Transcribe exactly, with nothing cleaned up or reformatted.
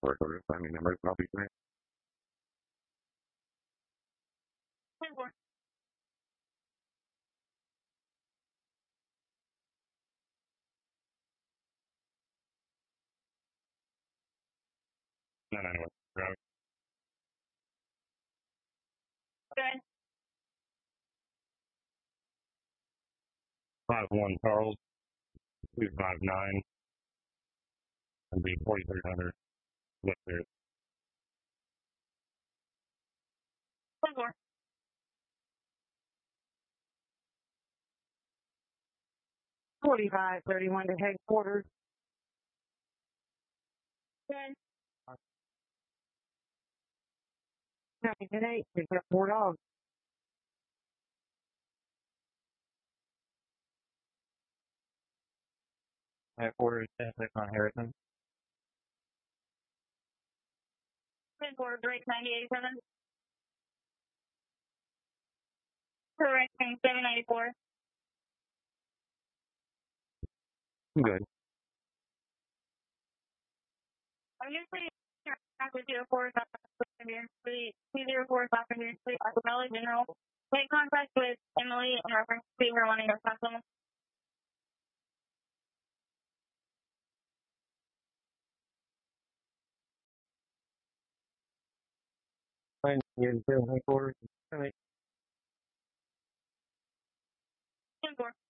Work order, family number, copy, three. ten four. No, no, no. Route Good. five one Charles, two five nine, and be forty-three hundred. Left there. ten four. Forty-five thirty-one to headquarters. Good. Nine eight, pick up four dogs. Headquarters, ten six on Harrison. ten four, break ninety eighty-seven. Correction, seven ninety-four. Good. I'm usually after zero four passenger, three two zero four passenger, three Archipelago General. Make contact with Emily in reference to her wanting to pass them. Fine, here's the headquarters. ten four.